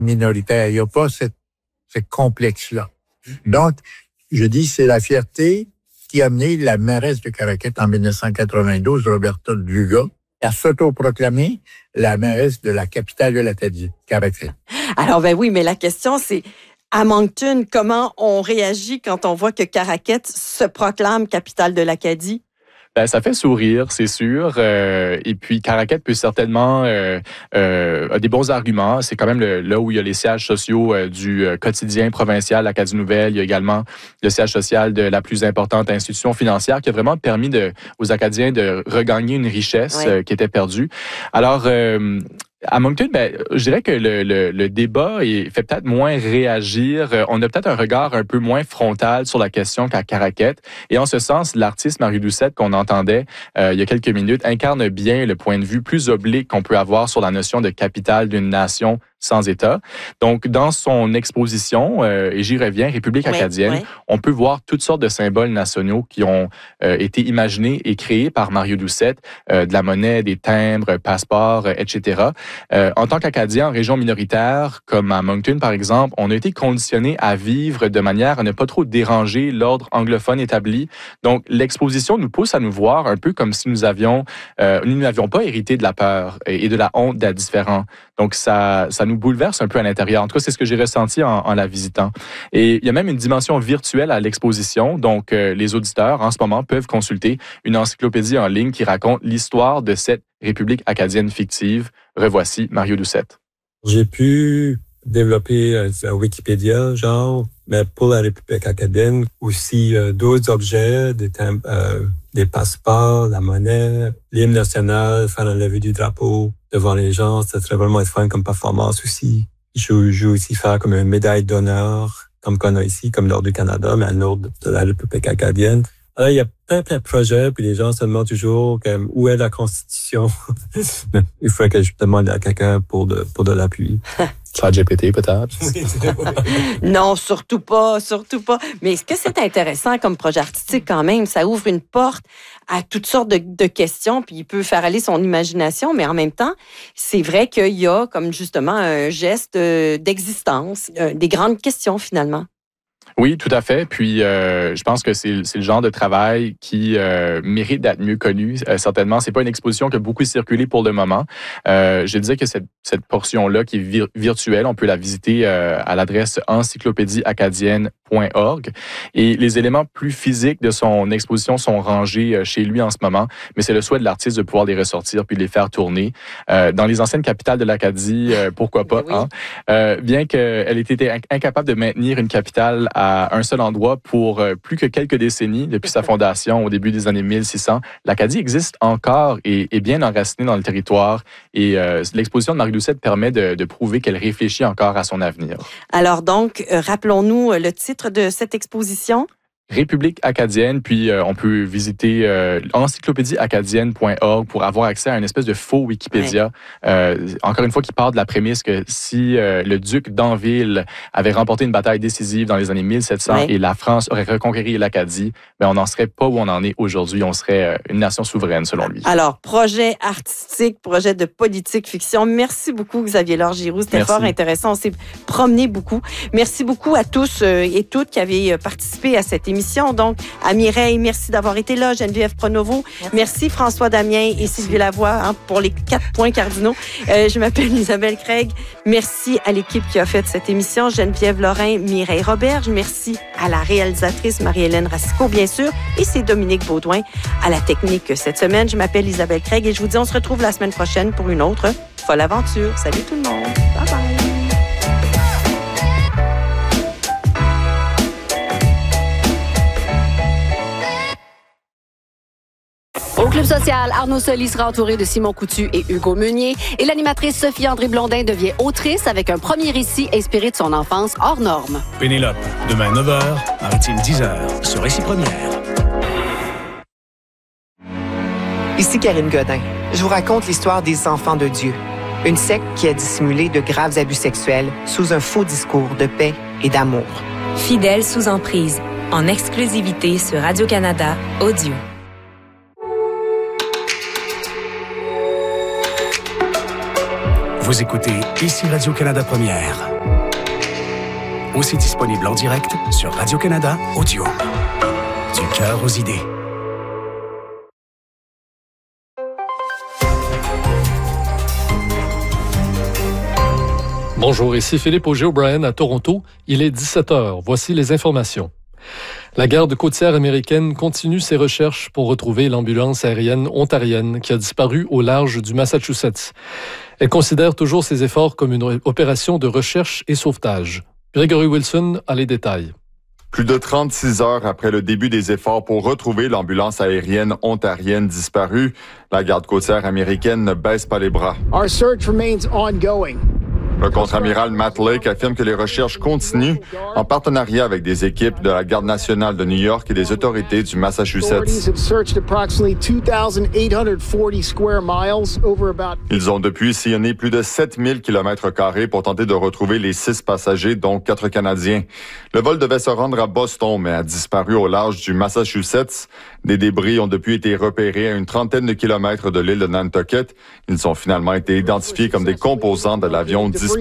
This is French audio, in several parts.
minoritaire. Il n'y a pas ce complexe-là. Donc, je dis, c'est la fierté qui a amené la mairesse de Caraquet en 1992, Roberta Dugas, à s'autoproclamer la mairesse de la capitale de l'Acadie, Caraquet. Alors, ben oui, mais la question, c'est à Moncton, comment on réagit quand on voit que Caraquet se proclame capitale de l'Acadie? Ben, ça fait sourire, c'est sûr. Et puis, Caraquet peut certainement a des bons arguments. C'est quand même là où il y a les sièges sociaux du quotidien provincial, l'Acadie Nouvelle. Il y a également le siège social de la plus importante institution financière qui a vraiment permis aux Acadiens de regagner une richesse qui était perdue. Alors, à Moncton, je dirais que le débat fait peut-être moins réagir. On a peut-être un regard un peu moins frontal sur la question qu'à Caraquet. Et en ce sens, l'artiste Mario Doucette, qu'on entendait il y a quelques minutes, incarne bien le point de vue plus oblique qu'on peut avoir sur la notion de capitale d'une nation sans État. Donc, dans son exposition, et j'y reviens, République acadienne, on peut voir toutes sortes de symboles nationaux qui ont été imaginés et créés par Mario Doucette, de la monnaie, des timbres, passeports, etc. En tant qu'Acadien en région minoritaire, comme à Moncton par exemple, on a été conditionné à vivre de manière à ne pas trop déranger l'ordre anglophone établi. Donc, l'exposition nous pousse à nous voir un peu comme si nous n'avions pas hérité de la peur et de la honte d'être différents. Donc, ça nous bouleverse un peu à l'intérieur. En tout cas, c'est ce que j'ai ressenti en la visitant. Et il y a même une dimension virtuelle à l'exposition. Donc, les auditeurs, en ce moment, peuvent consulter une encyclopédie en ligne qui raconte l'histoire de cette République acadienne fictive. Revoici Mario Doucette. J'ai pu développer un Wikipédia, mais pour la République acadienne, aussi d'autres objets, des passeports, la monnaie, l'hymne national, faire la levée du drapeau devant les gens. Ça serait vraiment être fun comme performance aussi. Je veux aussi faire comme une médaille d'honneur, comme qu'on a ici, comme l'Ordre du Canada, mais à l'Ordre de la République acadienne. Alors, il y a plein de projets, puis les gens se demandent toujours où est la Constitution. Il faudrait que je demande à quelqu'un pour de l'appui. ChatGPT, peut-être? Non, surtout pas. Mais est-ce que c'est intéressant comme projet artistique quand même? Ça ouvre une porte à toutes sortes de questions, puis il peut faire aller son imagination, mais en même temps, c'est vrai qu'il y a comme justement un geste d'existence, des grandes questions finalement. Oui, tout à fait. Puis, je pense que c'est le genre de travail qui mérite d'être mieux connu. Certainement, c'est pas une exposition qui a beaucoup circulé pour le moment. Je disais que cette portion-là, qui est virtuelle, on peut la visiter à l'adresse encyclopédieacadienne.org. Et les éléments plus physiques de son exposition sont rangés chez lui en ce moment. Mais c'est le souhait de l'artiste de pouvoir les ressortir puis les faire tourner. Dans les anciennes capitales de l'Acadie, pourquoi pas, oui. Bien qu'elle ait été incapable de maintenir une capitale à un seul endroit pour plus que quelques décennies depuis sa fondation au début des années 1600. L'Acadie existe encore et est bien enracinée dans le territoire. Et l'exposition de Marie Doucette permet de prouver qu'elle réfléchit encore à son avenir. Alors donc, rappelons-nous le titre de cette exposition. République acadienne, puis on peut visiter encyclopédieacadienne.org pour avoir accès à une espèce de faux Wikipédia. Encore une fois, qui part de la prémisse que si le duc d'Anville avait remporté une bataille décisive dans les années 1700 et la France aurait reconquéri l'Acadie, on n'en serait pas où on en est aujourd'hui. On serait une nation souveraine, selon lui. Alors, projet artistique, projet de politique fiction. Merci beaucoup, Xavier Laure-Giroux. C'était fort intéressant. On s'est promené beaucoup. Merci beaucoup à tous et toutes qui avaient participé à cette émission. Donc, à Mireille, merci d'avoir été là. Geneviève Pronovo, merci François Damien et Sylvie Lavoie pour les 4 points cardinaux. Je m'appelle Isabelle Craig. Merci à l'équipe qui a fait cette émission. Geneviève Lorrain, Mireille Roberge. Merci à la réalisatrice Marie-Hélène Racicot, bien sûr. Et c'est Dominique Baudouin à la technique cette semaine. Je m'appelle Isabelle Craig et je vous dis on se retrouve la semaine prochaine pour une autre folle aventure. Salut tout le monde. Bye bye. Au Club social, Arnaud Soli sera entouré de Simon Coutu et Hugo Meunier et l'animatrice Sophie-André Blondin devient autrice avec un premier récit inspiré de son enfance hors norme. Pénélope, demain 9h, Maritime 10h, sur Récit Première. Ici Karine Godin. Je vous raconte l'histoire des Enfants de Dieu, une secte qui a dissimulé de graves abus sexuels sous un faux discours de paix et d'amour. Fidèles sous emprise, en exclusivité sur Radio-Canada Audio. Vous écoutez ici Radio-Canada Première. Aussi disponible en direct sur Radio-Canada Audio. Du cœur aux idées. Bonjour, ici Philippe Auger-O'Brien à Toronto. Il est 17h. Voici les informations. La garde côtière américaine continue ses recherches pour retrouver l'ambulance aérienne ontarienne qui a disparu au large du Massachusetts. Elle considère toujours ses efforts comme une opération de recherche et sauvetage. Gregory Wilson a les détails. Plus de 36 heures après le début des efforts pour retrouver l'ambulance aérienne ontarienne disparue, la garde côtière américaine ne baisse pas les bras. Our search remains ongoing. Le contre-amiral Matt Lake affirme que les recherches continuent en partenariat avec des équipes de la Garde nationale de New York et des autorités du Massachusetts. Ils ont depuis sillonné plus de 7000 km² pour tenter de retrouver les 6 passagers, dont 4 Canadiens. Le vol devait se rendre à Boston, mais a disparu au large du Massachusetts. Des débris ont depuis été repérés à une trentaine de kilomètres de l'île de Nantucket. Ils ont finalement été identifiés comme des composants de l'avion disparu.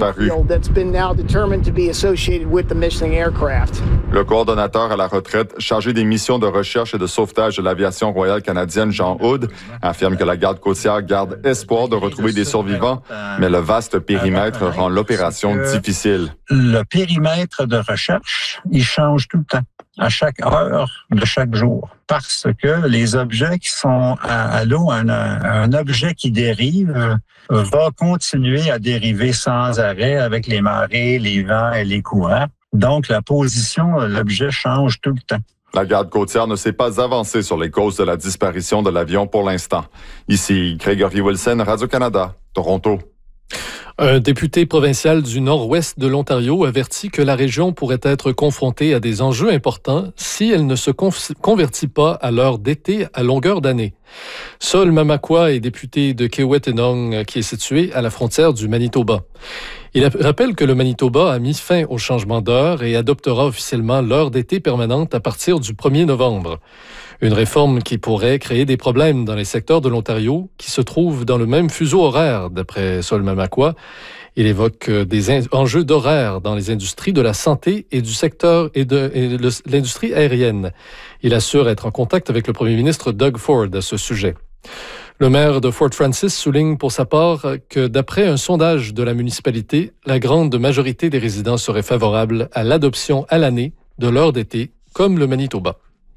Le coordonnateur à la retraite chargé des missions de recherche et de sauvetage de l'aviation royale canadienne, Jean Hood, affirme que la garde côtière garde espoir de retrouver des survivants, mais le vaste périmètre rend l'opération difficile. Le périmètre de recherche, il change tout le temps, à chaque heure de chaque jour, parce que les objets qui sont à l'eau, un objet qui dérive va continuer à dériver sans arrêt avec les marées, les vents et les courants. Donc, la position de l'objet change tout le temps. La garde côtière ne s'est pas avancée sur les causes de la disparition de l'avion pour l'instant. Ici, Gregory Wilson, Radio-Canada, Toronto. Un député provincial du nord-ouest de l'Ontario avertit que la région pourrait être confrontée à des enjeux importants si elle ne se convertit pas à l'heure d'été à longueur d'année. Sol Mamakwa est député de Kiiwetinoong, qui est situé à la frontière du Manitoba. Il rappelle que le Manitoba a mis fin au changement d'heure et adoptera officiellement l'heure d'été permanente à partir du 1er novembre. Une réforme qui pourrait créer des problèmes dans les secteurs de l'Ontario qui se trouvent dans le même fuseau horaire, d'après Sol Mamakwa. Il évoque des enjeux d'horaire dans les industries de la santé et du secteur et de l'industrie aérienne. Il assure être en contact avec le premier ministre Doug Ford à ce sujet. Le maire de Fort Francis souligne pour sa part que d'après un sondage de la municipalité, la grande majorité des résidents seraient favorables à l'adoption à l'année de l'heure d'été, comme le Manitoba.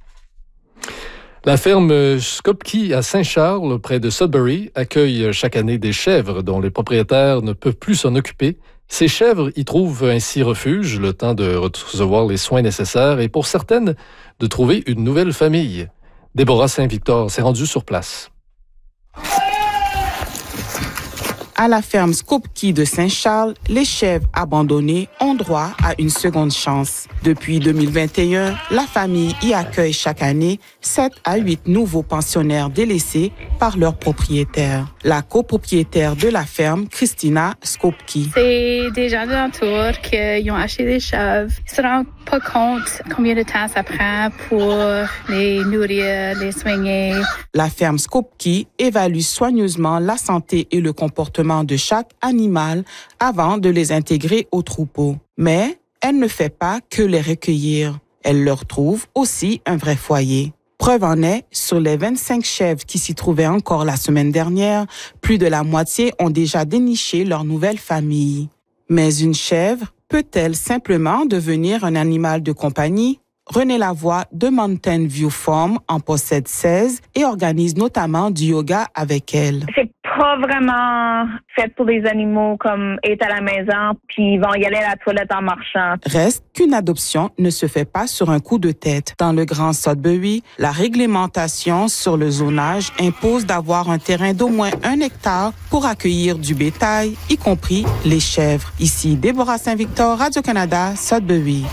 La ferme Skopje à Saint-Charles, près de Sudbury, accueille chaque année des chèvres dont les propriétaires ne peuvent plus s'en occuper. Ces chèvres y trouvent ainsi refuge, le temps de recevoir les soins nécessaires et pour certaines, de trouver une nouvelle famille. Déborah Saint-Victor s'est rendue sur place. À la ferme Skopje de Saint-Charles, les chèvres abandonnées ont droit à une seconde chance. Depuis 2021, la famille y accueille chaque année 7 à 8 nouveaux pensionnaires délaissés par leurs propriétaires. La copropriétaire de la ferme, Christina Skopje. C'est des gens de l'entour qui ont acheté des chèvres. Ils ne se rendent pas compte combien de temps ça prend pour les nourrir, les soigner. La ferme Skopje évalue soigneusement la santé et le comportement de chaque animal avant de les intégrer au troupeau. Mais elle ne fait pas que les recueillir. Elle leur trouve aussi un vrai foyer. Preuve en est, sur les 25 chèvres qui s'y trouvaient encore la semaine dernière, plus de la moitié ont déjà déniché leur nouvelle famille. Mais une chèvre peut-elle simplement devenir un animal de compagnie? René Lavoie de Mountain View Farm en possède 16 et organise notamment du yoga avec elle. C'est pas vraiment fait pour les animaux comme être à la maison puis ils vont y aller à la toilette en marchant. Reste qu'une adoption ne se fait pas sur un coup de tête. Dans le Grand Sudbury, la réglementation sur le zonage impose d'avoir un terrain d'au moins 1 hectare pour accueillir du bétail, y compris les chèvres. Ici, Déborah Saint-Victor, Radio-Canada, Sudbury.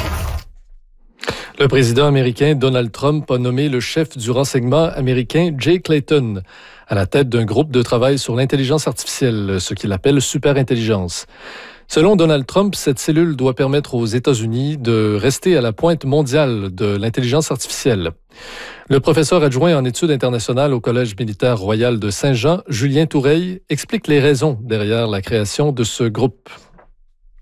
Le président américain Donald Trump a nommé le chef du renseignement américain Jay Clayton à la tête d'un groupe de travail sur l'intelligence artificielle, ce qu'il appelle superintelligence. Selon Donald Trump, cette cellule doit permettre aux États-Unis de rester à la pointe mondiale de l'intelligence artificielle. Le professeur adjoint en études internationales au Collège militaire royal de Saint-Jean, Julien Toureille, explique les raisons derrière la création de ce groupe.